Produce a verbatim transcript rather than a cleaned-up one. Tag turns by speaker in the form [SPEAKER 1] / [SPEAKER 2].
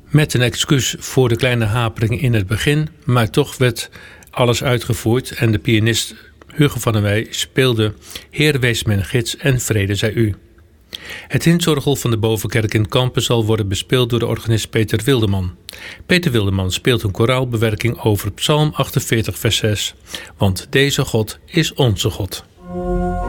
[SPEAKER 1] Met een excuus voor de kleine hapering in het begin, maar toch werd alles uitgevoerd en de pianist Hugo van der Wij speelde Heer wees mijn gids en vrede zij u. Het hintzorgel van de Bovenkerk in Kampen zal worden bespeeld door de organist Peter Wildeman. Peter Wildeman speelt een koraalbewerking over Psalm achtenveertig vers zes. Want deze God is onze God.